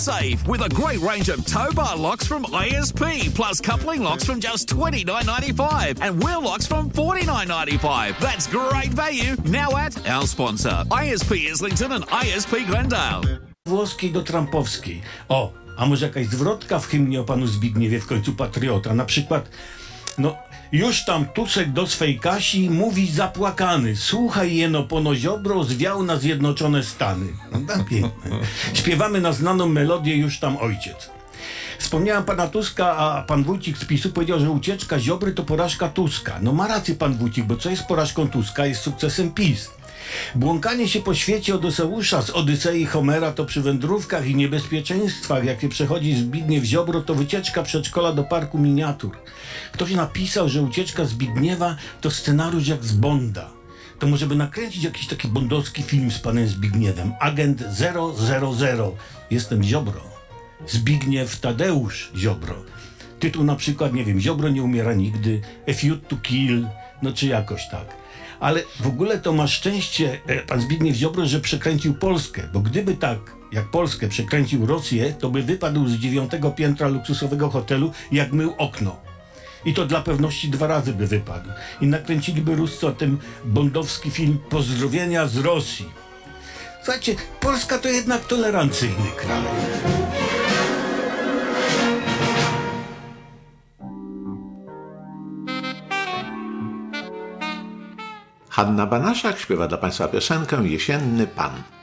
Save with a great range of tow bar locks from ISP, plus coupling locks from just $29.95 and wheel locks from $49.95. That's great value now at our sponsor, ISP Islington and ISP Glendale. Włoskiej do trampowskiej. O, a może jakaś zwrotka w hymnie o panu Zbigniewie, w końcu patriota? Na przykład, już tam Tuczek do swej Kasi mówi zapłakany. Słuchaj jeno pono Ziobro zwiał na Zjednoczone Stany. Tak piękne. Śpiewamy na znaną melodię Już tam ojciec. Wspomniałem pana Tuska, a pan Wójcik z PiS-u powiedział, że ucieczka Ziobry to porażka Tuska. No ma rację pan Wójcik, bo co jest porażką Tuska, jest sukcesem PiS. Błąkanie się po świecie Odyseusza z Odysei Homera to przy wędrówkach i niebezpieczeństwach, jakie przechodzi Zbigniew Ziobro, to wycieczka przedszkola do parku miniatur. Ktoś napisał, że ucieczka Zbigniewa to scenariusz jak z Bonda. To może by nakręcić jakiś taki bondowski film z panem Zbigniewem. Agent 000. Jestem Ziobro. Zbigniew Tadeusz Ziobro. Tytuł na przykład, nie wiem, Ziobro nie umiera nigdy, A Feud to Kill, czy jakoś tak. Ale w ogóle to ma szczęście pan Zbigniew Ziobro, że przekręcił Polskę, bo gdyby tak jak Polskę przekręcił Rosję, to by wypadł z 9. piętra luksusowego hotelu, jak mył okno. I to dla pewności 2 razy by wypadł. I nakręciliby Ruscy o tym bondowski film Pozdrowienia z Rosji. Słuchajcie, Polska to jednak tolerancyjny kraj. Hanna Banaszak śpiewa dla Państwa piosenkę Jesienny Pan.